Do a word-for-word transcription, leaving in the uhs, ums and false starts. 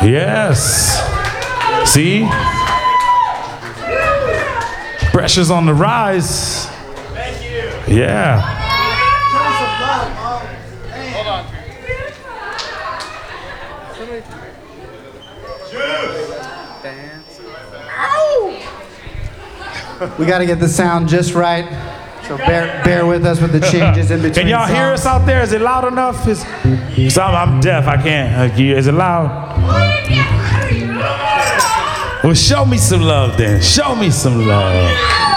Yes. See? Pressure's on the rise. Thank you. Yeah. Hold on. We got to get the sound just right. So bear bear with us with the changes in between. Can y'all hear us out there? Is it loud enough? Is, so I'm, I'm deaf. I can't. Uh, Is it loud? Well, show me some love then. Show me some love.